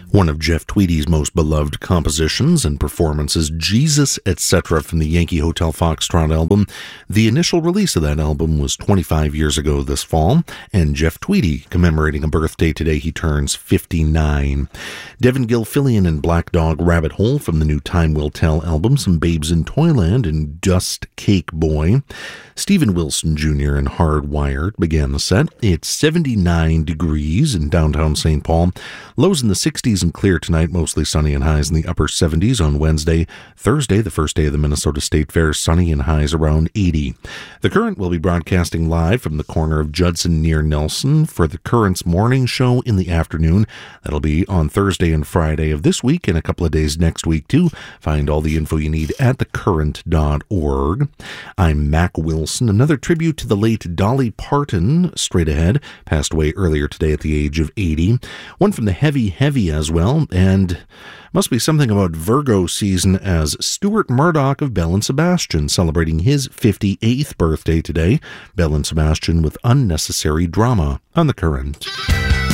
One of Jeff Tweedy's most beloved compositions and performances, Jesus, Etc. from the Yankee Hotel Foxtrot album. The initial release of that album was 25 years ago this fall, and Jeff Tweedy, commemorating a birthday today, he turns 59. Devin Gilfillian and Black Dog Rabbit Hole from the new Time Will Tell album, some Babes in Toyland and Dust Cake Boy. Stephen Wilson Jr. and Hardwired began the set. It's 79 degrees in downtown St. Paul. Lows in the 60s and clear tonight, mostly sunny and highs in the upper 70s on Wednesday. Thursday, the first day of the Minnesota State Fair, sunny and highs around 80. The Current will be broadcasting live from the corner of Judson near Nelson for the Current's morning show in the afternoon. That'll be on Thursday and Friday of this week and a couple of days next week, too. Find all the info you need at thecurrent.org. I'm Mac Wilson. Another tribute to the late Dolly Parton, straight ahead, passed away earlier today at the age of 80. One from the Heavy as well, and must be something about Virgo season, as Stuart Murdoch of Belle and Sebastian celebrating his 58th birthday today. Belle and Sebastian with Unnecessary Drama on The Current.